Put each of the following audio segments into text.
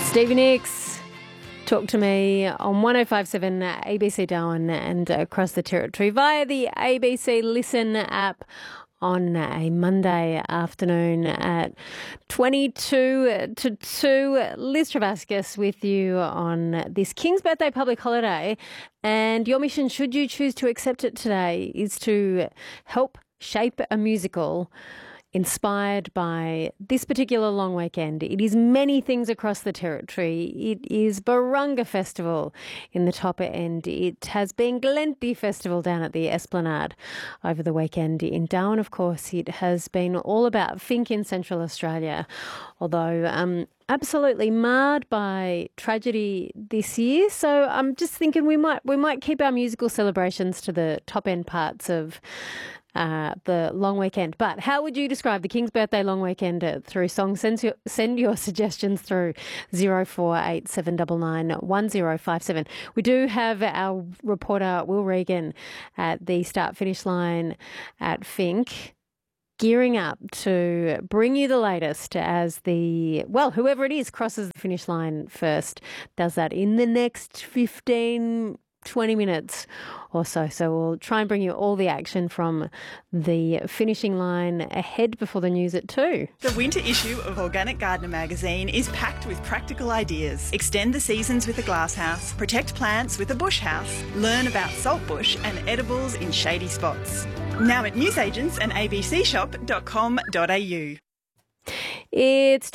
Stevie Nicks, Talk to Me on 105.7 ABC Darwin and across the territory via the ABC Listen app on a Monday afternoon at 22 to 2. Liz Travascus with you on this King's Birthday public holiday. And your mission, should you choose to accept it today, is to help shape a musical inspired by this particular long weekend. It is many things across the territory. It is Barunga Festival in the top end. It has been Glenty Festival down at the Esplanade over the weekend. In Darwin, of course, it has been all about Fink in Central Australia, although absolutely marred by tragedy this year. So I'm just thinking we might keep our musical celebrations to the top end parts of the long weekend. But how would you describe the King's Birthday long weekend through song? Send your suggestions through 0487991057. We do have our reporter Will Regan at the start-finish line at Fink, gearing up to bring you the latest as whoever it is crosses the finish line first does that in the next 20 minutes or so. So we'll try and bring you all the action from the finishing line ahead before the news at 2. The winter issue of Organic Gardener magazine is packed with practical ideas. Extend the seasons with a glasshouse, protect plants with a bush house, learn about saltbush and edibles in shady spots. Now at newsagents and abcshop.com.au. It's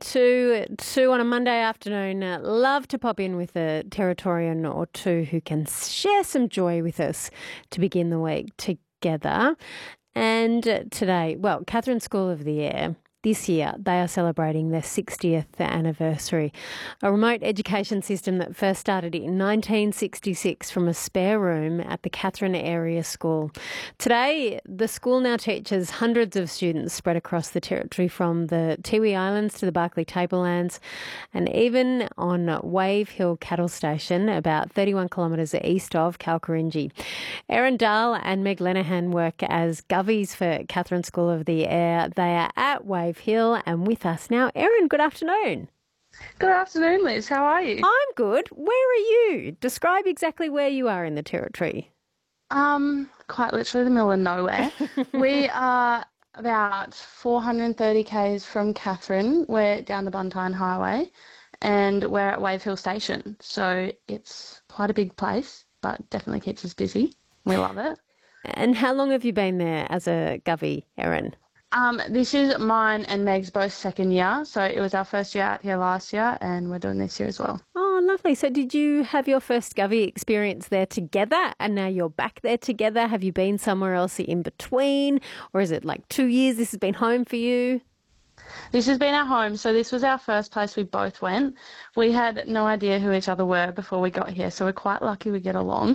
22 on a Monday afternoon. Love to pop in with a Territorian or two who can share some joy with us to begin the week together. And today, Katherine School of the Air, this year they are celebrating their 60th anniversary. A remote education system that first started in 1966 from a spare room at the Katherine Area School. Today, the school now teaches hundreds of students spread across the territory, from the Tiwi Islands to the Barkly Tablelands, and even on Wave Hill Cattle Station, about 31 kilometres east of Kalkarinji. Erin Dahl and Meg Lenehan work as govies for Katherine School of the Air. They are at Wave Hill and with us now. Erin, good afternoon. Good afternoon, Liz. How are you? I'm good. Where are you? Describe exactly where you are in the territory. Quite literally the middle of nowhere. We are about 430 k's from Katherine. We're down the Buntine Highway and we're at Wave Hill Station. So it's quite a big place, but definitely keeps us busy. We love it. And how long have you been there as a govie, Erin? This is mine and Meg's both second year. So it was our first year out here last year and we're doing this year as well. Oh, lovely. So did you have your first govie experience there together and now you're back there together? Have you been somewhere else in between, or is it like 2 years this has been home for you? This has been our home. So this was our first place we both went. We had no idea who each other were before we got here, so we're quite lucky we get along.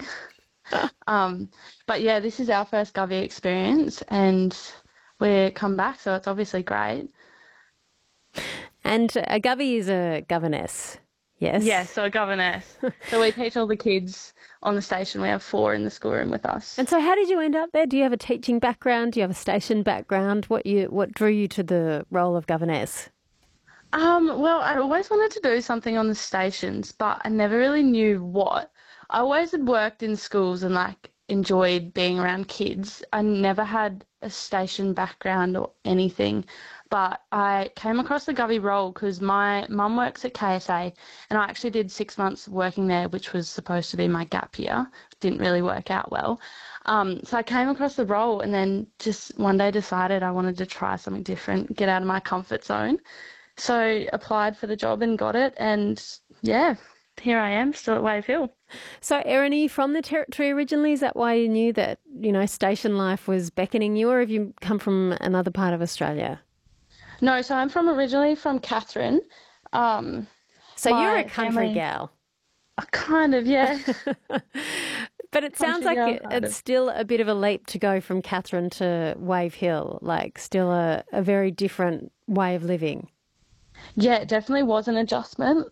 But yeah, this is our first govie experience and we're come back, so it's obviously great. And a govie is a governess, yes? Yes, so a governess. So we teach all the kids on the station. We have 4 in the schoolroom with us. And so how did you end up there? Do you have a teaching background? Do you have a station background? What drew you to the role of governess? Well, I always wanted to do something on the stations, but I never really knew what. I always had worked in schools and enjoyed being around kids. I never had a station background or anything, but I came across the govie role because my mum works at KSA and I actually did 6 months working there, which was supposed to be my gap year. Didn't really work out well. So I came across the role and then just one day decided I wanted to try something different, get out of my comfort zone. So applied for the job and got it, and yeah, here I am, still at Wave Hill. So, Erin, are you from the territory originally? Is that why you knew that, station life was beckoning you, or have you come from another part of Australia? No, so I'm originally from Katherine. So you're a country gal? Kind of, yeah. But it sounds like it's still a bit of a leap to go from Katherine to Wave Hill, still a very different way of living. Yeah, it definitely was an adjustment.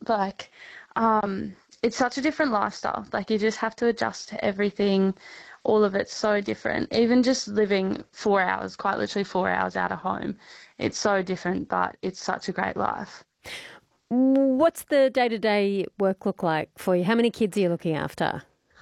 It's such a different lifestyle. You just have to adjust to everything. All of it's so different. Even just living 4 hours, quite literally 4 hours out of home, it's so different, but it's such a great life. What's the day-to-day work look like for you? How many kids are you looking after?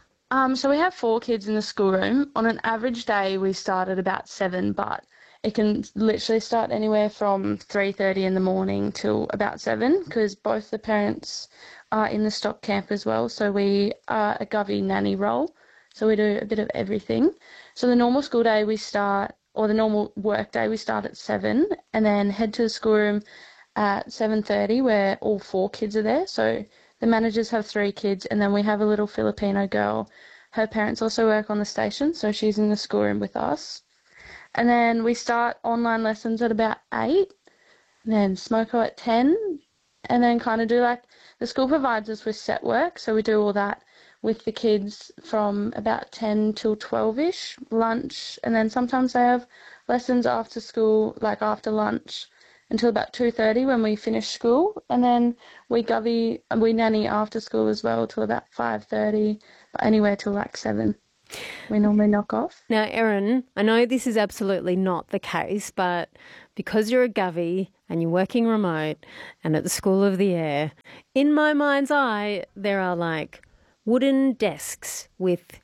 So we have 4 kids in the schoolroom. On an average day, we start at about 7, but it can literally start anywhere from 3:30 in the morning till about 7 because both the parents are in the stock camp as well. So we are a Govey nanny role. So we do a bit of everything. So the normal school day we start, or the normal work day we start at 7 and then head to the schoolroom at 7:30 where all 4 kids are there. So the managers have 3 kids and then we have a little Filipino girl. Her parents also work on the station, so she's in the schoolroom with us. And then we start online lessons at about 8, and then smoko at 10, and then kind of do like, the school provides us with set work, so we do all that with the kids from about 10 till 12ish, lunch, and then sometimes they have lessons after school, like after lunch, until about 2:30 when we finish school, and then we nanny after school as well till about 5:30, but anywhere till like 7. We normally knock off. Now, Erin, I know this is absolutely not the case, but because you're a Govey and you're working remote and at the School of the Air, in my mind's eye, there are like wooden desks with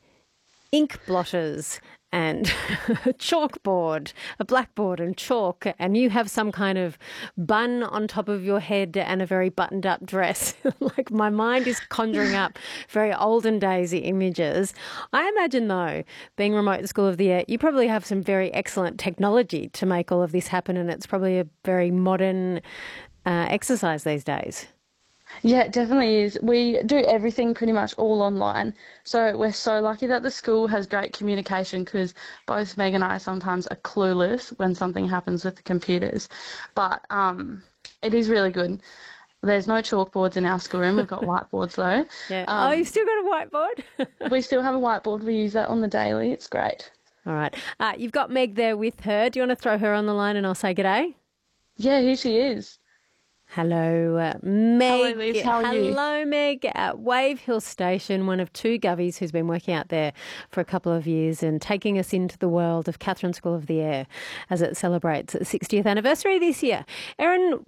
ink blotters and a chalkboard, a blackboard and chalk, and you have some kind of bun on top of your head and a very buttoned up dress. Like my mind is conjuring up very olden days images. I imagine though, being remote at the School of the Air, you probably have some very excellent technology to make all of this happen, and it's probably a very modern exercise these days. Yeah, it definitely is. We do everything pretty much all online. So we're so lucky that the school has great communication because both Meg and I sometimes are clueless when something happens with the computers. But it is really good. There's no chalkboards in our schoolroom. We've got whiteboards though. Yeah. You've still got a whiteboard? We still have a whiteboard. We use that on the daily. It's great. All right. You've got Meg there with her. Do you want to throw her on the line and I'll say g'day? Yeah, here she is. Hello, Meg. Hello, Liz. How are you? Hello, Meg. At Wave Hill Station, one of 2 Goveys who's been working out there for a couple of years and taking us into the world of Katherine School of the Air as it celebrates its 60th anniversary this year. Erin,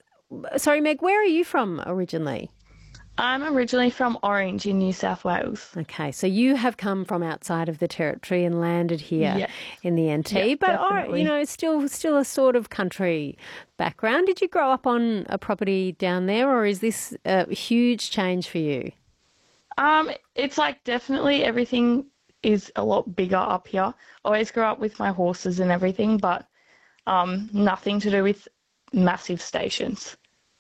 Meg, where are you from originally? I'm originally from Orange in New South Wales. Okay, so you have come from outside of the Territory and landed here in the NT, but definitely. Still a sort of country background. Did you grow up on a property down there, or is this a huge change for you? It's like definitely everything is a lot bigger up here. Always grew up with my horses and everything, but nothing to do with massive stations.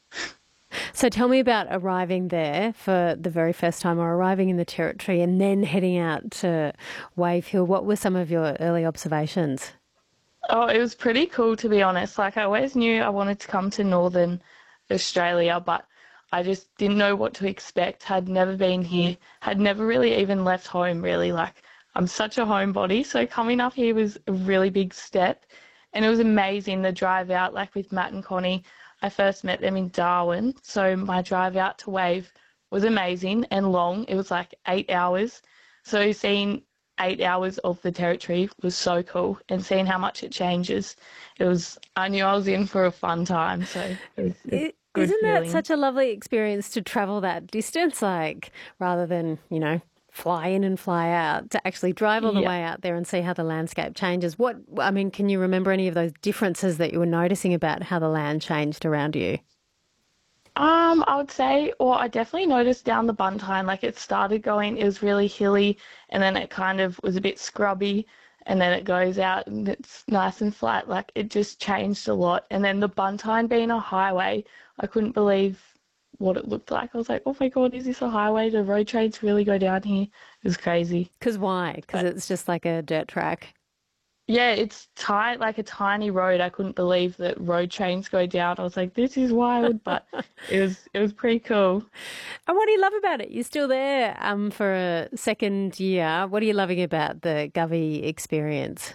So tell me about arriving there for the very first time, or arriving in the Territory and then heading out to Wave Hill. What were some of your early observations? Oh, it was pretty cool, to be honest. Like, I always knew I wanted to come to Northern Australia, but I just didn't know what to expect. Had never been here, had never really even left home, really. Like, I'm such a homebody, so coming up here was a really big step. And it was amazing, the drive out, like with Matt and Connie. I first met them in Darwin, so my drive out to Wave was amazing and long. It was like 8 hours. So seeing 8 hours of the Territory was so cool, and seeing how much it changes, I knew I was in for a fun time. So it was a good Isn't feeling. that such a lovely experience to travel that distance, like rather than, fly in and fly out, to actually drive all the way out there and see how the landscape changes? Can you remember any of those differences that you were noticing about how the land changed around you? I would say, I definitely noticed down the Buntine, like it was really hilly, and then it kind of was a bit scrubby, and then it goes out and it's nice and flat. Like it just changed a lot. And then the Buntine being a highway, I couldn't believe what it looked like. I was like, oh my God, is this a highway? Do road trains really go down here? It was crazy. Because why? Because it's just like a dirt track. Yeah, it's tight, like a tiny road. I couldn't believe that road trains go down. I was like, this is wild, but it was pretty cool. And what do you love about it? You're still there for a second year. What are you loving about the Govey experience?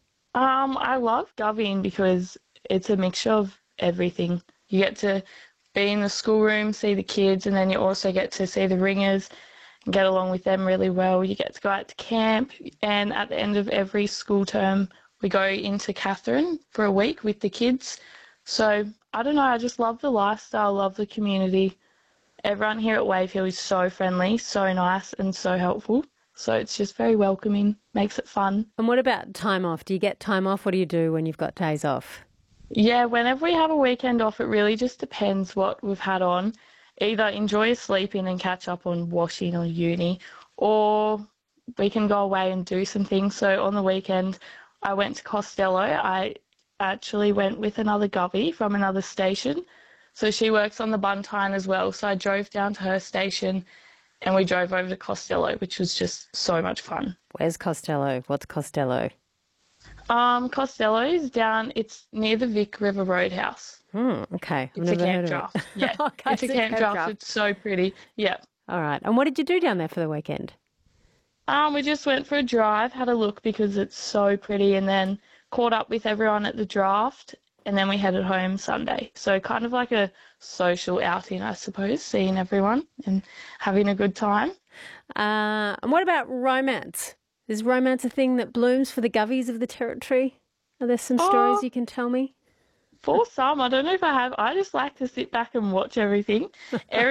I love Goveying because it's a mixture of everything. You get to be in the schoolroom, see the kids, and then you also get to see the ringers and get along with them really well. You get to go out to camp, and at the end of every school term, we go into Katherine for a week with the kids. So I don't know, I just love the lifestyle, love the community. Everyone here at Wave Hill is so friendly, so nice and so helpful. So it's just very welcoming, makes it fun. And what about time off? Do you get time off? What do you do when you've got days off? Yeah, whenever we have a weekend off, it really just depends what we've had on. Either enjoy sleeping and catch up on washing or uni, or we can go away and do some things. So on the weekend, I went to Costello. I actually went with another Govey from another station. So she works on the Buntine as well. So I drove down to her station and we drove over to Costello, which was just so much fun. Where's Costello? What's Costello? Costello is down, it's near the Vic River Roadhouse. Okay. It's a camp draft. Yeah, Okay, it's a camp draft. It's so pretty. Yeah. All right. And what did you do down there for the weekend? We just went for a drive, had a look because it's so pretty, and then caught up with everyone at the draft, and then we headed home Sunday. So kind of like a social outing, I suppose, seeing everyone and having a good time. And what about romance? Is romance a thing that blooms for the Govies of the Territory? Are there some stories you can tell me? For some, I don't know if I have. I just like to sit back and watch everything.